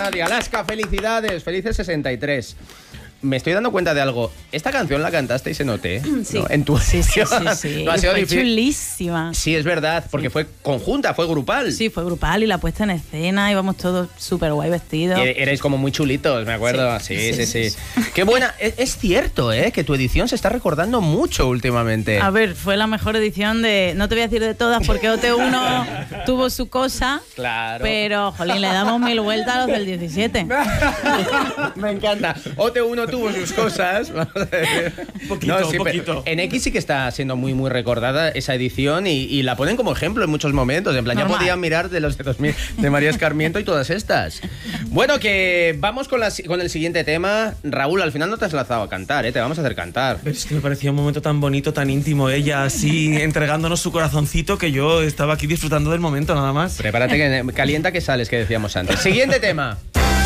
Nadia. Alaska, felicidades. Felices 63. Me estoy dando cuenta de algo. Esta canción la cantaste y se noté, Sí. ¿no? En tu Sí. No ha sido Fue difícil. chulísima. Sí, es verdad, porque fue conjunta, fue grupal. Sí, fue grupal y la puesta en escena, íbamos todos súper guay vestidos. Erais como muy chulitos, me acuerdo. Sí. Qué buena. Es cierto, que tu edición se está recordando mucho últimamente. A ver, fue la mejor edición de... No te voy a decir de todas porque OT1 tuvo su cosa. Claro. Pero, jolín, le damos 1000 vueltas a los del 17. Me encanta. OT1 tuvo sus cosas. Poquito. En X sí que está siendo muy, muy recordada esa edición y la ponen como ejemplo en muchos momentos. En plan, Normal. ya podían mirar de los de 2000 de María Escarmiento y todas estas. Bueno, que vamos con el siguiente tema. Raúl, al final no te has lanzado a cantar, te vamos a hacer cantar. Pero es que me parecía un momento tan bonito, tan íntimo, ella así entregándonos su corazoncito, que yo estaba aquí disfrutando del momento nada más. Prepárate, que calienta que sales, que decíamos antes. Siguiente tema.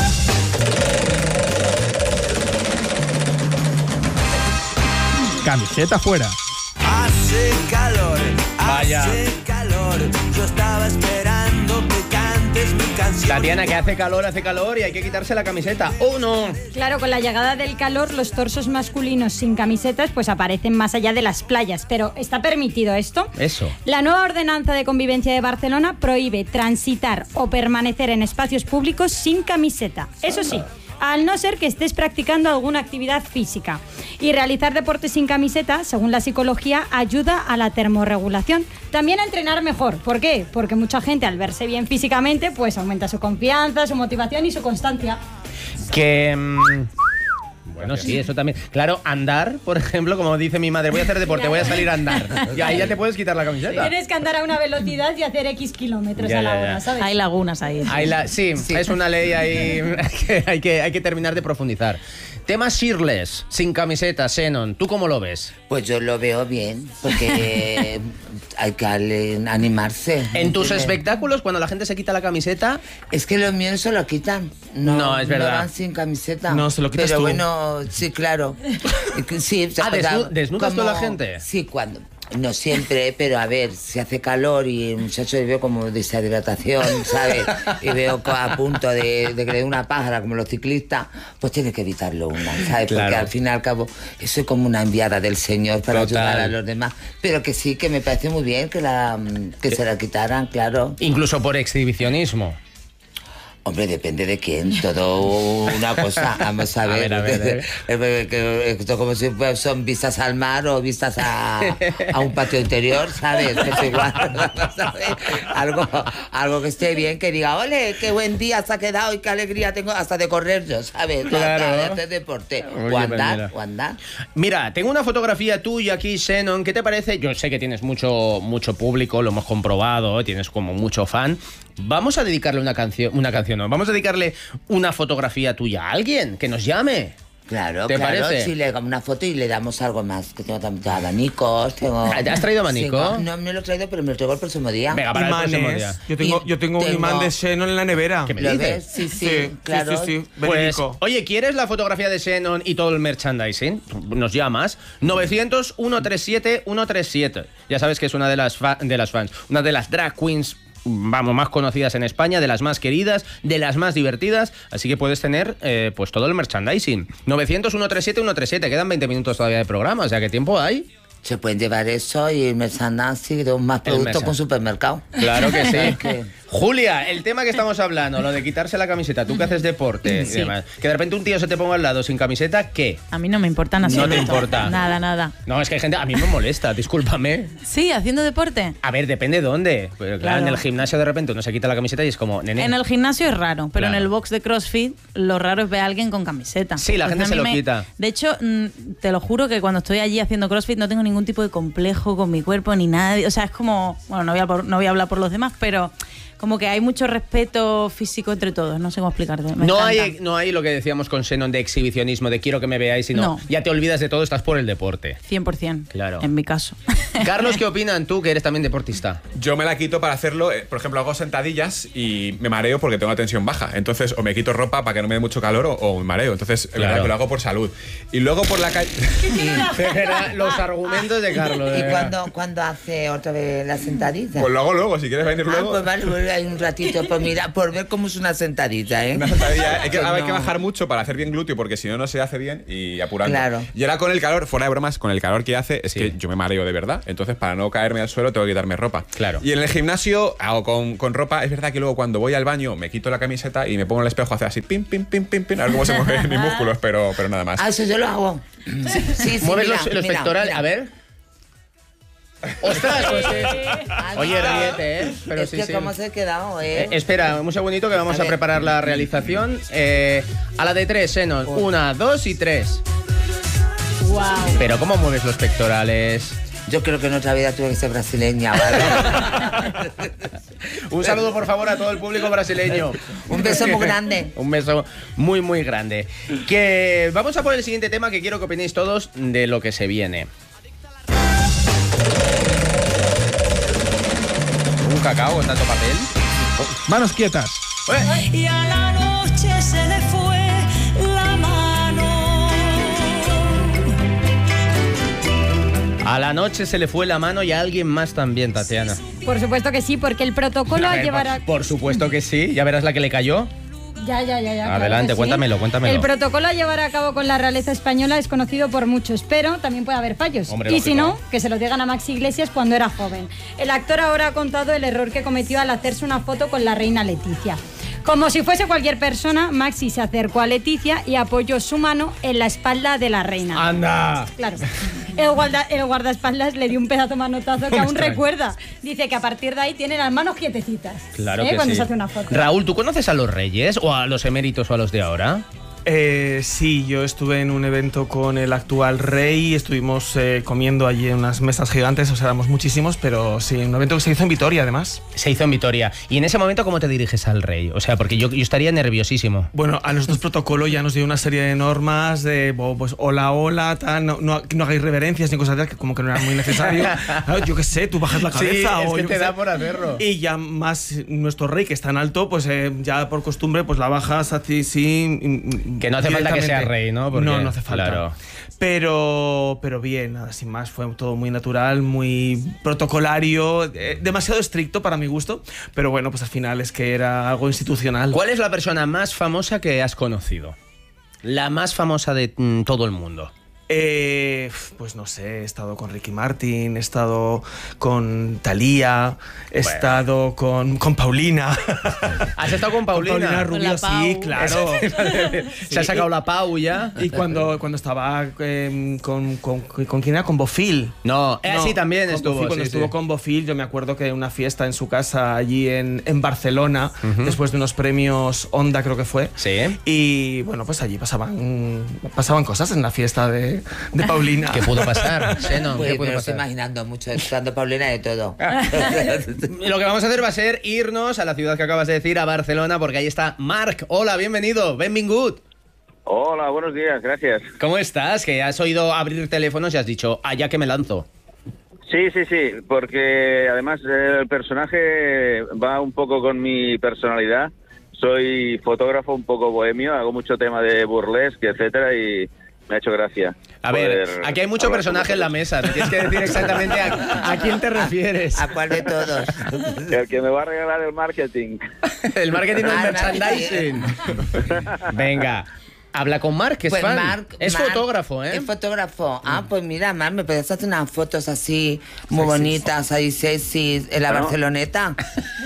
Camiseta fuera. Hace calor, Vaya. hace calor. Yo estaba esperando que cantes mi canción. Tatiana, que hace calor y hay que quitarse la camiseta. ¡Oh, no! Claro, con la llegada del calor, los torsos masculinos sin camisetas pues aparecen más allá de las playas. Pero ¿está permitido esto? Eso. La nueva ordenanza de convivencia de Barcelona prohíbe transitar o permanecer en espacios públicos sin camiseta. Eso sí, al no ser que estés practicando alguna actividad física. Y realizar deporte sin camiseta, según la psicología, ayuda a la termorregulación. También a entrenar mejor. ¿Por qué? Porque mucha gente, al verse bien físicamente, pues aumenta su confianza, su motivación y su constancia. Que... bueno, sí, eso también. Claro, andar, por ejemplo, como dice mi madre, voy a hacer deporte, voy a salir a andar. Y ahí ya te puedes quitar la camiseta. Tienes que andar a una velocidad y hacer X kilómetros a la hora, ¿sabes? Hay lagunas ahí. Sí, es una ley ahí que hay que terminar de profundizar. Tema shirtless, sin camiseta, Xenon. ¿Tú cómo lo ves? Pues yo lo veo bien, porque hay que animarse. En tus ¿entiendes? espectáculos, cuando la gente se quita la camiseta... Es que los míos se lo quitan. No, es verdad. No van sin camiseta. No, se lo quitas Pero tú. bueno, sí, claro. Sí, ¿desnudas tú a la gente? Sí, cuando... No siempre, pero a ver, si hace calor y el muchacho le veo como deshidratación, ¿sabes? Y veo a punto de que le dé una pájara como los ciclistas, pues tiene que evitarlo una, ¿sabes? Claro. Porque al fin y al cabo, eso es como una enviada del Señor para Total. ayudar a los demás. Pero que sí, que me parece muy bien que se la quitaran, claro. Incluso por exhibicionismo. Hombre, depende de quién, todo una cosa, vamos a ver, A ver. que esto como si son vistas al mar o vistas a un patio interior, ¿sabes? Pues igual, vamos a ver, algo que esté bien, que diga, ole, qué buen día se ha quedado y qué alegría tengo hasta de correr yo, ¿sabes? Claro. De hacer deporte, Oye, o andar. Mira, tengo una fotografía tuya aquí, Xenon. ¿Qué te parece? Yo sé que tienes mucho público, lo hemos comprobado, tienes como mucho fan. Vamos a dedicarle una canción, no, vamos a dedicarle una fotografía tuya a alguien que nos llame. Claro, ¿Te claro, parece? si le damos una foto y le damos algo más, que tengo también abanicos, tengo... ¿Has traído abanico? Sí, no me lo he traído, pero me lo traigo el próximo día. Venga, para el próximo día. Imanes. Yo tengo un imán de Xenon en la nevera. ¿Qué me ¿Lo dices? ves? Sí, claro. Sí. Pues, Verídico. oye, ¿quieres la fotografía de Xenon y todo el merchandising? Nos llamas 900-137-137. Ya sabes que es una de las fans, una de las drag queens, vamos, más conocidas en España, de las más queridas, de las más divertidas, así que puedes tener pues todo el merchandising. 900-137-137, quedan 20 minutos todavía de programa, o sea, ¿qué tiempo hay? Se pueden llevar eso y el merchandising de más productos con supermercado. Claro que sí. Que- Julia, el tema que estamos hablando, lo de quitarse la camiseta, tú que haces deporte y Sí. demás, que de repente un tío se te ponga al lado sin camiseta, ¿qué? A mí no me importa nada. No te importa. Nada. No, es que hay gente, a mí me molesta, discúlpame. Sí, haciendo deporte. A ver, depende de dónde. Pero claro, en Claro. el gimnasio de repente uno se quita la camiseta y es como, nene. En el gimnasio es raro, pero Claro. en el box de CrossFit lo raro es ver a alguien con camiseta. Sí, la gente a se mí lo quita. De hecho, te lo juro que cuando estoy allí haciendo CrossFit no tengo ningún tipo de complejo con mi cuerpo ni nada. O sea, es como, bueno, no voy a hablar por los demás, pero como que hay mucho respeto físico entre todos. No sé cómo explicarte. Me No encanta. hay, no hay lo que decíamos con Xenon de exhibicionismo, de quiero que me veáis, sino No. ya te olvidas de todo, estás por el deporte. 100%. Claro. En mi caso. Carlos, ¿qué opinan tú, que eres también deportista? Yo me la quito para hacerlo, por ejemplo, hago sentadillas y me mareo porque tengo la tensión baja. Entonces, o me quito ropa para que no me dé mucho calor o me mareo. Entonces, es Claro. verdad que lo hago por salud. Y luego por la calle... Los argumentos de Carlos. ¿Y cuándo hace otra vez la sentadilla? Pues lo hago luego, si quieres venir luego. Pues vale, ahí un ratito por ver cómo es una sentadilla, ¿eh? Una sentadilla, hay que No. bajar mucho para hacer bien glúteo, porque si no, no se hace bien y apurando. Claro. Y ahora con el calor, fuera de bromas, con el calor que hace, es que yo me mareo de verdad. Entonces, para no caerme al suelo, tengo que quitarme ropa. Claro. Y en el gimnasio hago con ropa. Es verdad que luego cuando voy al baño me quito la camiseta y me pongo en el espejo a hacer así, pim, pim, pim, pim, pim, a ver cómo se mueven mis músculos, pero nada más. Ah, eso yo lo hago. Sí, Mueves mira, los mira, pectorales, mira. a ver. ¡Ostras! Pues, oye, ríete, ¿eh? Pero es sí, que sí. cómo se ha quedado, ¿eh? Espera, un segundito que vamos A a ver. preparar la realización. A la de 3, Senos. 1, 2 y 3. Wow. Pero ¿cómo mueves los pectorales? Yo creo que en otra vida tuve que ser brasileña, ¿vale? Un saludo, por favor, a todo el público brasileño. Un beso muy grande. Un beso muy, muy grande. Que vamos a por el siguiente tema que quiero que opinéis todos de lo que se viene. Un cacao con tanto papel. Manos quietas. Y a la noche se le fue la mano. A la noche se le fue la mano y a alguien más también, Tatiana. Por supuesto que sí, porque el protocolo A a ver, llevar a... por supuesto que sí. Ya verás la que le cayó. Ya. claro Adelante, que sí. cuéntamelo. El protocolo a llevar a cabo con la realeza española es conocido por muchos, pero también puede haber fallos. Hombre, y lógico. si no, que se lo digan a Maxi Iglesias cuando era joven. El actor ahora ha contado el error que cometió al hacerse una foto con la reina Leticia. Como si fuese cualquier persona, Maxi se acercó a Leticia y apoyó su mano en la espalda de la reina. ¡Anda! Claro. El guardaespaldas le dio un pedazo manotazo que aún recuerda. Dice que a partir de ahí tiene las manos quietecitas. Claro que Cuando sí. se hace una foto. Raúl, ¿tú conoces a los reyes o a los eméritos o a los de ahora? Sí, yo estuve en un evento con el actual rey, estuvimos comiendo allí en unas mesas gigantes, o sea, éramos muchísimos, pero sí, un evento que se hizo en Vitoria, además. Se hizo en Vitoria. ¿Y en ese momento cómo te diriges al rey? O sea, porque yo estaría nerviosísimo. Bueno, a nosotros protocolo ya nos dio una serie de normas de, pues, hola, tal, no hagáis reverencias ni cosas de que como que no era muy necesario. Claro, yo qué sé, tú bajas la cabeza es o que yo te qué da sé. por hacerlo. Y ya más nuestro rey, que es tan alto, pues ya por costumbre, pues la bajas así, sí. Que no hace falta que sea directamente. rey, ¿no? Porque, No hace falta. claro. Pero bien, nada, sin más, fue todo muy natural, muy protocolario, demasiado estricto para mi gusto, pero bueno, pues al final es que era algo institucional. ¿Cuál es la persona más famosa que has conocido? La más famosa de todo el mundo. Pues no sé, he estado con Ricky Martin, he estado con Thalía, he estado con Paulina. ¿Has estado con Paulina? Paulina Rubio, Con la sí, Pau. claro. Se ha sacado la Pau ya. Y cuando estaba con ¿quién era? Con Bofil. No, No, sí, también con estuvo. Bofil, cuando sí, estuvo sí. con Bofil, yo me acuerdo que en una fiesta en su casa allí en Barcelona, después de unos premios Onda, creo que fue. Sí. Y bueno, pues allí pasaban cosas en la fiesta de Paulina. ¿Qué pudo pasar, Xeno? Pues ¿Qué pudo me lo estoy pasar? imaginando mucho, estando Paulina de todo. Lo que vamos a hacer va a ser irnos a la ciudad que acabas de decir, a Barcelona, porque ahí está Marc. Hola, bienvenido, benvingut. Hola, buenos días, gracias. ¿Cómo estás? Que has oído abrir teléfonos y has dicho, allá que me lanzo. Sí, porque además el personaje va un poco con mi personalidad. Soy fotógrafo un poco bohemio, hago mucho tema de burlesque, etcétera, y me ha hecho gracia. A ver, poder aquí hay mucho hablar personaje con en la mesa. Me tienes que decir exactamente a quién te refieres. ¿A cuál de todos? vosotros. El que me va a regalar el marketing. El marketing del Ah, merchandising. Venga, habla con Marc, que es Pues fan. Marc, Es Marc, fotógrafo, ¿eh? Es fotógrafo. Ah, pues mira, Marc, me puedes hacer unas fotos así muy bonitas, ahí sexy, en la Bueno. Barceloneta.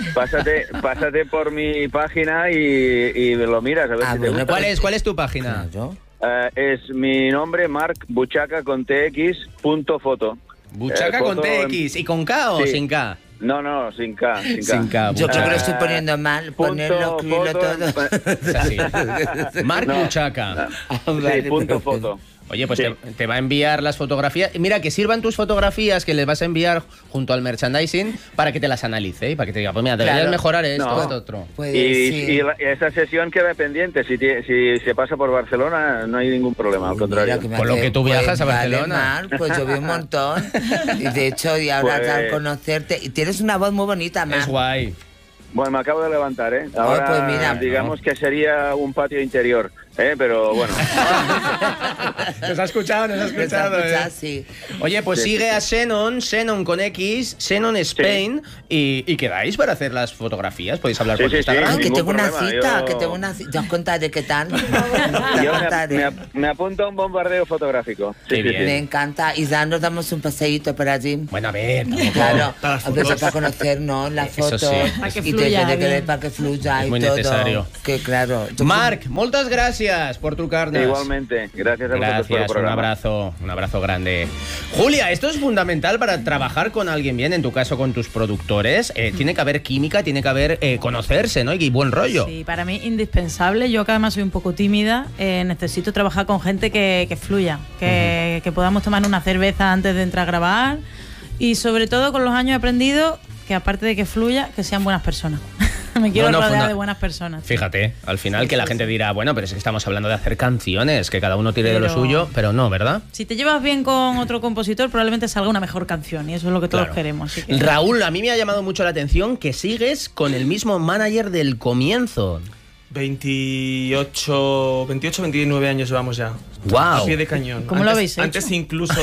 Pásate por mi página y lo miras a ver Ah, si te bueno, gusta. ¿Cuál es tu página? Claro. Es mi nombre, Marc Buchaca con tx.foto. Buchaca con foto en- TX. ¿Y con K o Sí. sin K? No, sin K. Sin K. Yo creo que lo estoy Ah, poniendo mal, ponerlo, punto, escribirlo foto, todo. Es así. Marc No. Buchaca. Sí, punto foto. Oye, pues Sí. te va a enviar las fotografías. Y mira, que sirvan tus fotografías que les vas a enviar junto al merchandising para que te las analice y para que te diga, pues mira, deberías Claro. mejorar esto, No. esto, otro. Pues Y sí. esa sesión queda pendiente. Si se pasa por Barcelona, no hay ningún problema, al contrario. Mira, me Por lo hace- que tú viajas a vale, Barcelona. Marc, pues yo vi un montón. Y de hecho, y ahora Pues- al conocerte. Y tienes una voz muy bonita, Es Marc. guay. Bueno, me acabo de levantar, ¿eh? Ahora, pues mira. digamos que sería un patio interior. Pero bueno. Nos ha escuchado, sí. Oye, pues Sí, sigue sí. a Xenon con X, Xenon Spain, y quedáis para hacer las fotografías. Podéis hablar Sí, por sí, Instagram. sí. Que Ningún tengo una problema, cita, yo- que tengo una cita. Ya os contaré qué tal. Yo me apunto a un bombardeo fotográfico. Sí, Qué sí, bien. sí. Me encanta. Y ya nos damos un paseíto por allí. Bueno, a ver, tampoco- Claro, Para las a veces fotos. para conocernos las Eso fotos sí. Para que y fluya tiene que bien. ver para que fluya Es y muy todo. necesario. Que claro. Marc, muchas gracias por tu carne. Igualmente. Gracias a vosotros por el Gracias, programa. un abrazo grande. Julia, esto es fundamental para trabajar con alguien bien, en tu caso con tus productores. Tiene que haber química, tiene que haber conocerse, ¿no? Y buen rollo. Sí, para mí indispensable. Yo que además soy un poco tímida, necesito trabajar con gente que fluya, que podamos tomar una cerveza antes de entrar a grabar y sobre todo con los años he aprendido que aparte de que fluya, que sean buenas personas. Me quiero rodear de buenas personas. Fíjate, al final que la gente dirá, bueno, pero es que estamos hablando de hacer canciones, que cada uno tire de lo suyo, pero no, ¿verdad? Si te llevas bien con otro compositor, probablemente salga una mejor canción y eso es lo que todos Claro. queremos. Así que- Raúl, a mí me ha llamado mucho la atención que sigues con el mismo manager del comienzo. 28, 29 años llevamos ya. Guau. A pie de cañón. ¿Cómo lo habéis hecho? Antes incluso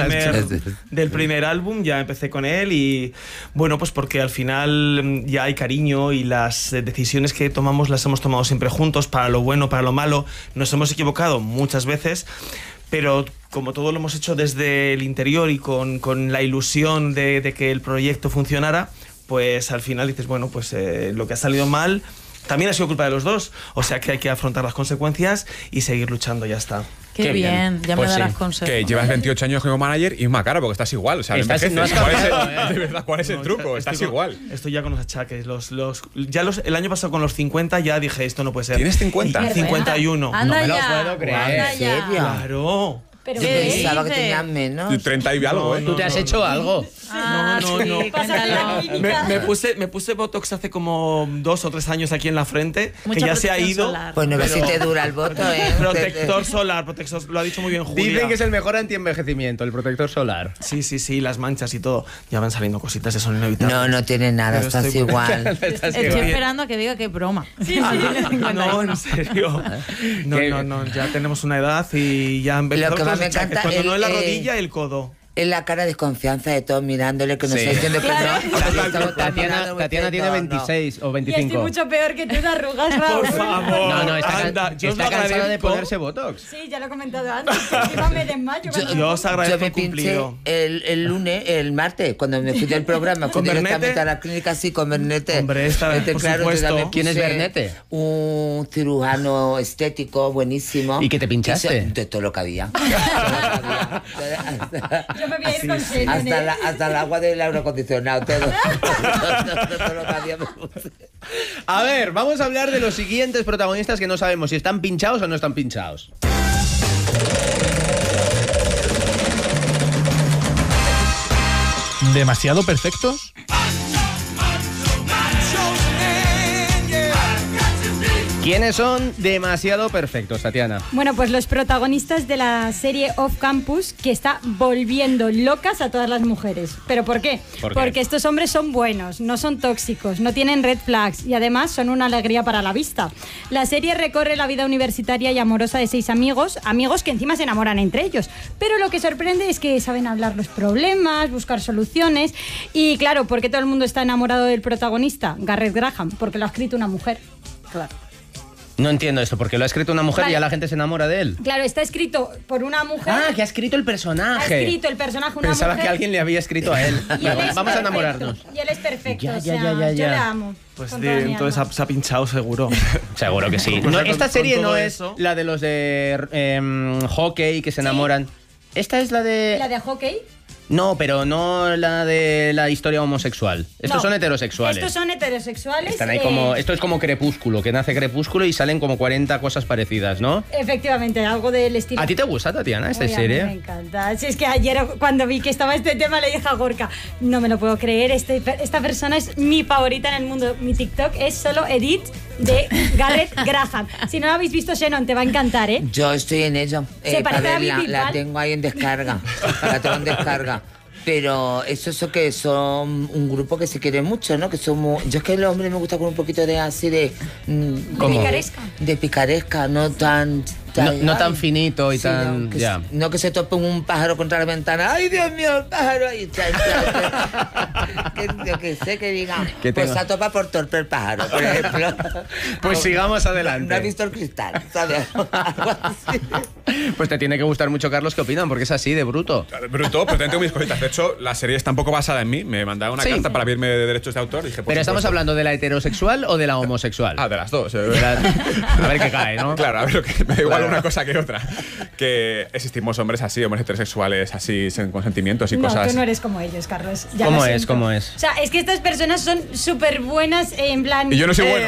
del primer álbum ya empecé con él y bueno, pues porque al final ya hay cariño y las decisiones que tomamos las hemos tomado siempre juntos, para lo bueno, para lo malo. Nos hemos equivocado muchas veces, pero como todo lo hemos hecho desde el interior y con la ilusión de que el proyecto funcionara, pues al final dices, bueno, pues lo que ha salido mal también ha sido culpa de los dos, o sea que hay que afrontar las consecuencias y seguir luchando, ya está. Qué bien, ya Pues me darás sí. consejos. Que llevas 28 años como manager y es más cara porque estás igual. O sea, no Estás- envejeces. no has ¿Cuál es cambiado, el, de verdad, ¿cuál es el truco? Estás Estoy igual. Estoy ya con los achaques. El año pasado con los 50 ya dije, esto no puede ser. ¿Tienes 50? Y 51. Anda No me lo ya, puedo creer. anda ¿En ya. serio? Claro. Pero Yo ¿Qué pensaba que dices? tenían menos. 30 y algo, ¿eh? ¿Tú te has hecho algo? Ah, No, sí, no. cuéntalo. Me puse Botox hace como 2 o 3 años aquí en la frente, Mucha que ya se ha protección ido. solar. Pues no ves si Pero- te dura el voto, ¿eh? Protector solar, lo ha dicho muy bien Julia. Dicen que es el mejor antienvejecimiento, el protector solar. Sí, las manchas y todo. Ya van saliendo cositas, eso son inevitables. No, no tiene nada, Pero estás estoy- igual. Estoy esperando a que diga que es broma. No, en serio. No, ya tenemos una edad y ya han Lo que empezado más con me los achaques. encanta Cuando el- no es la rodilla, el codo. Es la cara de desconfianza de todos mirándole que nos Sí. está diciendo que Claro. no. Estamos Tatiana terminando tiene diciendo, 26 o Y 25. estoy mucho peor que tú de arrugas, Raúl. Por favor. No, está, anda, yo os está lo cansada de agradezco. ponerse Botox. Sí, ya lo he comentado antes. Que encima me desmayo. cuando- Yo os Yo agradezco me el pinché cumplido. el lunes, el martes, cuando me fui del programa, ¿Con fui directamente Bernete? a la clínica, así con Bernete. Hombre, esta vez, por supuesto. entonces me ¿Quién es puse Bernete? Un cirujano estético buenísimo. ¿Y qué te pinchaste? De todo lo que había. Todo lo que había. Yo me voy a ir con Xenon, Hasta el agua del aire acondicionado, todo. Todo lo que había me puse. A ver, vamos a hablar de los siguientes protagonistas que no sabemos si están pinchados o no están pinchados. ¿Demasiado perfectos? ¿Quiénes son demasiado perfectos, Tatiana? Bueno, pues los protagonistas de la serie Off Campus que está volviendo locas a todas las mujeres. ¿Pero por qué? ¿Por qué? Porque estos hombres son buenos, no son tóxicos, no tienen red flags y además son una alegría para la vista. La serie recorre la vida universitaria y amorosa de 6 amigos que encima se enamoran entre ellos. Pero lo que sorprende es que saben hablar los problemas, buscar soluciones y claro, ¿por qué todo el mundo está enamorado del protagonista? Garrett Graham, porque lo ha escrito una mujer. Claro. No entiendo esto, porque lo ha escrito una mujer Vale. y ya la gente se enamora de él. Claro, está escrito por una mujer. Ah, que ha escrito el personaje. Ha escrito el personaje una Pensaba mujer. que alguien le había escrito a él. Y él Vamos es a perfecto, enamorarnos. Y él es perfecto. Ya, o sea, ya. yo le amo. Pues con toda mi entonces alma. se ha pinchado seguro. Seguro que sí. Pues No, con- esta con serie todo no es eso- la de los de hockey que se enamoran. Esta es la de... La de hockey. No, pero no la de la historia homosexual. Estos No. son heterosexuales. Estos son heterosexuales. Están ahí como... Esto es como Crepúsculo, que nace Crepúsculo y salen como 40 cosas parecidas, ¿no? Efectivamente, algo del estilo. ¿A ti te gusta, Tatiana, esta Uy, a mí me serie? encanta. Si es que ayer cuando vi que estaba este tema le dije a Gorka, no me lo puedo creer, esta persona es mi favorita en el mundo. Mi TikTok es solo edit de Garrett Graham. Si no lo habéis visto, Xenon, te va a encantar, ¿eh? Yo estoy en ello. Se para parece a verla, Bibi la Pal. tengo ahí en descarga. La tengo en descarga. Pero eso que son un grupo que se quiere mucho, ¿no? Que somos... Yo es que el hombre me gusta con un poquito de así de... ¿Cómo? Picaresca. De picaresca, no tan... No tan finito y tan... No que se tope un pájaro contra la ventana. ¡Ay, Dios mío, el pájaro! Y yo que sé que diga. Pues se topa por torpe el pájaro, por ejemplo. Pues sigamos adelante. No ha visto el cristal, ¿sabes? Algo así. Pues te tiene que gustar mucho, Carlos, ¿qué opinan? Porque es así, de bruto. Bruto, pero tengo mis cositas. De hecho, la serie está un poco basada en mí. Me mandaron una carta para pedirme de derechos de autor. Dije, pero estamos hablando de la heterosexual o de la homosexual. De las dos. A ver qué cae, ¿no? Claro, a ver, me da igual una cosa que otra. Que existimos hombres así, hombres heterosexuales así, con sentimientos y cosas. No, tú no eres como ellos, Carlos. Ya ¿Cómo es? ¿Cómo es? O sea, es que estas personas son súper buenas en plan... Y yo no soy bueno.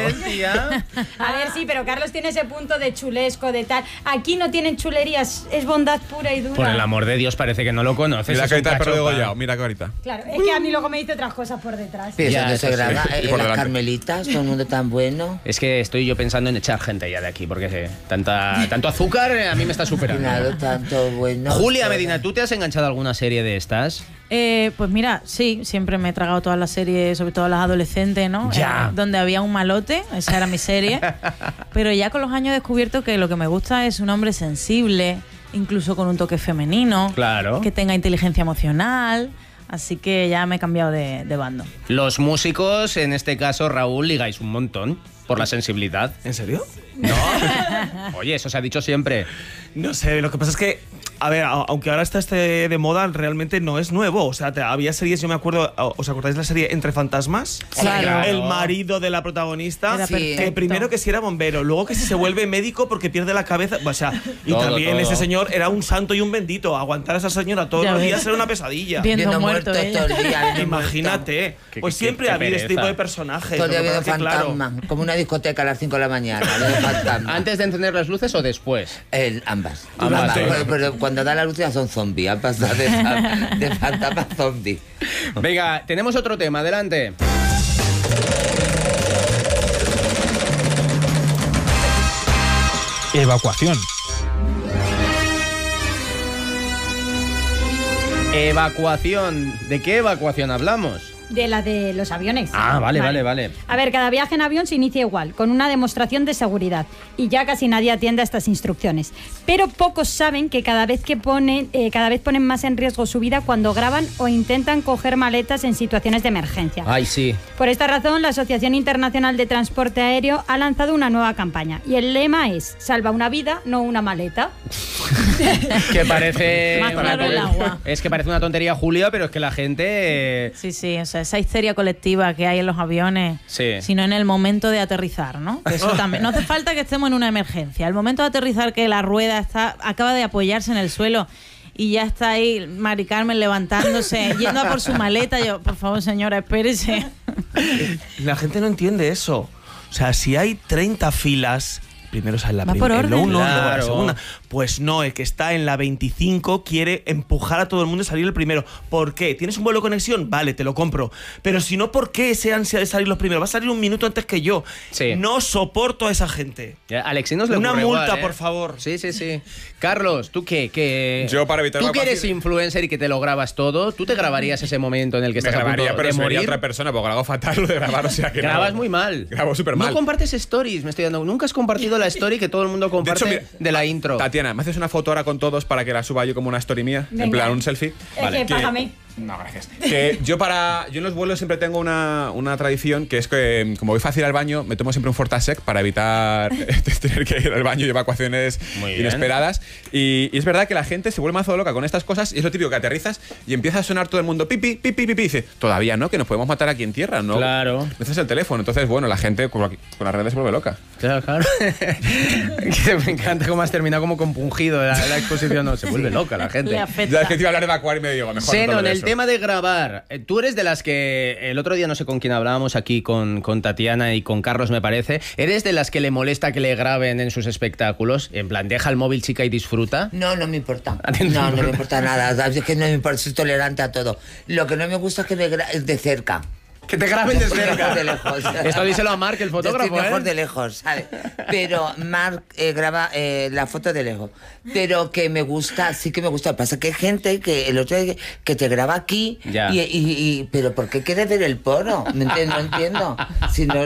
A ver, sí, pero Carlos tiene ese punto de chulesco, de tal. Aquí no tienen chulerías, es bondad pura y dura. Por el amor de Dios, parece que no lo conoces. Mira carita de perro de Goya, mira carita. Claro, es que a mí luego me dice otras cosas por detrás. Pero eso no se graba Y en por las delante. Carmelitas, todo el mundo tan bueno. Es que estoy yo pensando en echar gente ya de aquí, porque tanto azúcar a mí me está superando. Claro, tanto bueno. Julia Medina, ¿tú te has enganchado a alguna serie de estas? Pues mira, sí, siempre me he tragado todas las series, sobre todo las adolescentes, ¿no? Ya. Donde había un malote, esa era mi serie. Pero ya con los años he descubierto que lo que me gusta es un hombre sensible, incluso con un toque femenino, Claro. que tenga inteligencia emocional. Así que ya me he cambiado de bando. Los músicos, en este caso Raúl, ligáis un montón por la sensibilidad. ¿En serio? No. Oye, eso se ha dicho siempre. No sé, lo que pasa es que, a ver, aunque ahora está de moda, realmente no es nuevo. O sea, había series, yo me acuerdo, ¿os acordáis de la serie Entre Fantasmas? Claro. El marido de la protagonista, Era que perfecto. primero que si era bombero, luego que si se vuelve médico porque pierde la cabeza. O sea, y Todo, también todo. ese señor era un santo y un bendito. Aguantar a esa señora todos Ya los ves. días era una pesadilla. Viendo muerto ella. todo el día. viendo Imagínate. Qué- Pues qué- siempre qué ha habido este pereza. tipo de personajes. Todo el día Lo que viendo pasa es que, claro, fantasma, como una discoteca a las 5 de la mañana. De fantasma. ¿Antes de encender las luces o después? Ambas. Ambas, sí. Pero cuando da la luz ya son zombies. Han pasado de fantasma a zombie. Venga, tenemos otro tema, adelante. Evacuación. Evacuación. ¿De qué evacuación hablamos? De la de los aviones. Ah, vale. A ver, cada viaje en avión se inicia igual, con una demostración de seguridad. Y ya casi nadie atiende a estas instrucciones. Pero pocos saben que cada vez ponen más en riesgo su vida cuando graban o intentan coger maletas en situaciones de emergencia. Ay, sí. Por esta razón, la Asociación Internacional de Transporte Aéreo ha lanzado una nueva campaña. Y el lema es: salva una vida, no una maleta. Que parece... Más claro el agua. Es que parece una tontería, Julia, pero es que la gente... Sí, o sea, esa histeria colectiva que hay en los aviones, Sí. sino en el momento de aterrizar, ¿no? Que eso también. No hace falta que estemos en una emergencia. El momento de aterrizar, que la rueda acaba de apoyarse en el suelo y ya está ahí Mari Carmen levantándose, yendo a por su maleta. Yo, por favor, señora, espérese. La gente no entiende eso. O sea, si hay 30 filas, primero sale la Va por primera, orden. luego uno, luego Claro. la segunda. Pues no, el que está en la 25 quiere empujar a todo el mundo y salir el primero. ¿Por qué? ¿Tienes un vuelo de conexión? Vale, te lo compro. Pero si no, ¿por qué esa ansia de salir los primeros? Va a salir un minuto antes que yo. Sí. No soporto a esa gente. Ya, a Alexinos le Una ocurre multa, igual, ¿eh? por favor. Sí. Carlos, ¿tú qué? Yo, para evitar Tú que evacuación- eres influencer y que te lo grabas todo, ¿tú te grabarías ese momento en el que Me estás a punto grabaría, pero de sería morir? otra persona, porque hago fatal lo de grabar, o sea que Grabas no. muy mal. Grabo súper mal. No compartes stories, me estoy dando. Nunca has compartido la story que todo el mundo comparte mira, de la intro. Tatiana, ¿me haces una foto ahora con todos para que la suba yo como una story mía? En Venga. plan, un selfie. Págame. No, gracias. Que yo en los vuelos siempre tengo una tradición que es que, como voy fácil al baño, me tomo siempre un Fortasec para evitar tener que ir al baño y evacuaciones Muy bien. inesperadas. Y es verdad que la gente se vuelve mazo loca con estas cosas y es lo típico que aterrizas y empieza a sonar todo el mundo pipi, pipi, pipi. Y dice, todavía no, que nos podemos matar aquí en tierra, ¿no? Claro. Ese es el teléfono. Entonces, bueno, la gente con las redes se vuelve loca. Claro. Que me encanta cómo has terminado como compungido la exposición. No, se vuelve loca la gente. Le Ya afecta. es que te iba a hablar de evacuar y me digo, mejor no te Seno, hablo en de el eso. tema de grabar, tú eres de las que el otro día no sé con quién hablábamos aquí con Tatiana y con Carlos, me parece. ¿Eres de las que le molesta que le graben en sus espectáculos? En plan, deja el móvil, chica, y disfruta. No me importa. ¿A ti no te No me importa? importa nada. Es que no me importa, soy tolerante a todo. Lo que no me gusta es que me de cerca. Que te graben de cerca. De lejos. Esto díselo a Marc, el fotógrafo, Yo estoy mejor ¿eh? de lejos, ¿sabes? Pero Marc graba la foto de lejos. Pero que me gusta, sí que me gusta. Pasa que hay gente que el otro día que te graba aquí Ya. pero ¿por qué quieres ver el poro? No entiendo. Si no,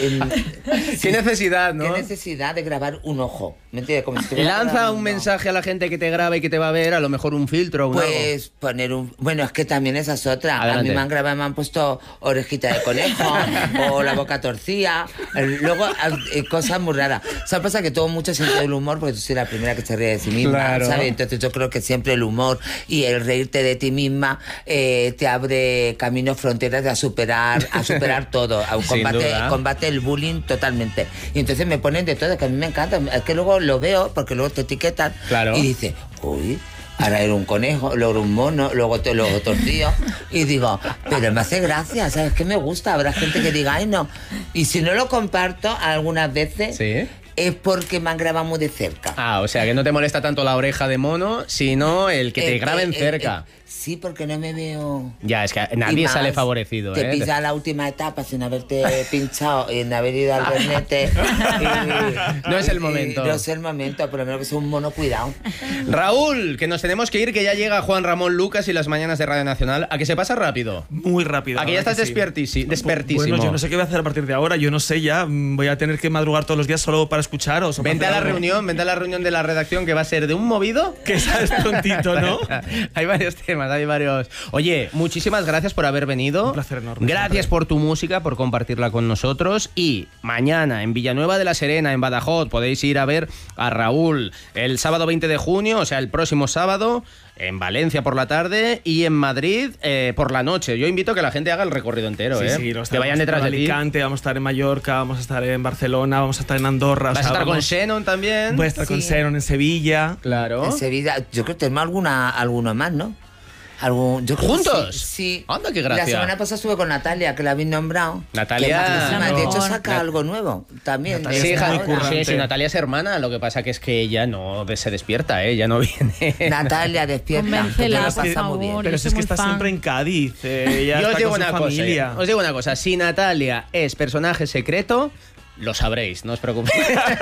Qué necesidad, ¿no? Qué necesidad de grabar un ojo. ¿Me entiendes? Como si estuviera Lanza grabando un uno. mensaje a la gente que te graba y que te va a ver, a lo mejor un filtro o un algo. Pues poner un... Bueno, es que también esa es otra. Adelante. A mí me han grabado, me han puesto orejita de conejo o la boca torcida. Luego, cosas muy raras. O sea, pasa que tengo mucho sentido del humor porque tú soy la primera que se ríe de sí misma, Claro. ¿sabes? Entonces yo creo que siempre el humor y el reírte de ti misma te abre caminos, fronteras a superar todo. A un Sin duda. combate el bullying totalmente. Y entonces me ponen de todo, que a mí me encanta. Es que luego lo veo, porque luego te etiquetan Claro. y dices, uy, ahora era un conejo, luego era un mono, luego torcido. Y digo, pero me hace gracia, ¿sabes qué me gusta? Habrá gente que diga, ay, no. Y si no lo comparto algunas veces, Sí. es porque me han grabado muy de cerca. Ah, o sea, que no te molesta tanto la oreja de mono, sino el que te graben cerca. Sí, porque no me veo... Ya, es que Y nadie más, sale favorecido, Te ¿eh? pisa la última etapa sin haberte pinchado y en haber ido al Bernete. No es el momento. No es el momento, por lo menos que sea un mono cuidado. Raúl, que nos tenemos que ir, que ya llega Juan Ramón Lucas y las mañanas de Radio Nacional. ¿A que se pasa rápido? Muy rápido. ¿A que ya estás despertísimo? Bueno, yo no sé qué voy a hacer a partir de ahora. Yo no sé ya. Voy a tener que madrugar todos los días solo para escucharos. o para Vente a hacer la algo. reunión de la redacción que va a ser de un movido. Que sabes prontito, ¿no? Hay varios temas, hay varios. Oye, muchísimas gracias por haber venido. Un placer enorme. Gracias siempre. por tu música, por compartirla con nosotros. Y mañana en Villanueva de la Serena, en Badajoz, podéis ir a ver a Raúl. El sábado 20 de junio, o sea, el próximo sábado, en Valencia por la tarde y en Madrid por la noche. Yo invito a que la gente haga el recorrido entero, Sí, ¿eh? sí, que vayan detrás de ti. Alicante, vamos a estar en Mallorca, vamos a estar en Barcelona, vamos a estar en Andorra. Vas a estar con vamos- Shannon también. Voy a estar con Sí. Seron en Sevilla. Claro. En Sevilla, yo creo que tenemos alguno más, ¿no? Yo creo que ¿Juntos? Sí. Anda, qué gracia. La semana pasada estuve con Natalia, que la habéis nombrado. Natalia- Que es majísima. De hecho, No. saca algo nuevo también. Natalia Sí, es hija, muy ahora. currante. sí, Natalia es hermana, lo que pasa que es que ella no se despierta, ella no viene. Natalia, despierta. Convéncela, que lo por pasa muy bien. favor. Pero yo si soy es que muy está fan. siempre en Cádiz. Ella Yo os está digo con su una cosa, familia. os digo una cosa, si Natalia es personaje secreto, lo sabréis, no os preocupéis.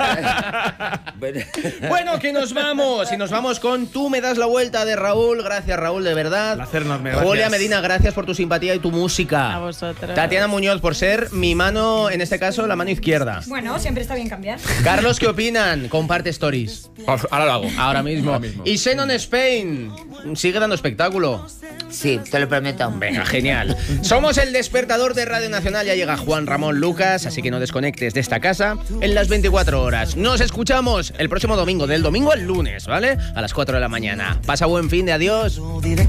Bueno. Bueno, que nos vamos, y nos vamos con Tú me das la vuelta de Raúl. Gracias, Raúl, de verdad. Placer enorme, Julia gracias. Medina, gracias por tu simpatía y tu música. A vosotros. Tatiana Muñoz, por ser mi mano, en este caso, la mano izquierda. Bueno, siempre está bien cambiar. Carlos, ¿qué opinan? Comparte stories. Ahora lo hago. Ahora mismo. Ahora mismo. Y Xenon Spain, sigue dando espectáculo. Sí, te lo prometo. Venga, genial. Somos el despertador de Radio Nacional. Ya llega Juan Ramón Lucas, así que no desconectes de esta casa en las 24 horas. Nos escuchamos el próximo domingo, del domingo al lunes, ¿vale? A las 4 de la mañana. Pasa buen fin de adiós.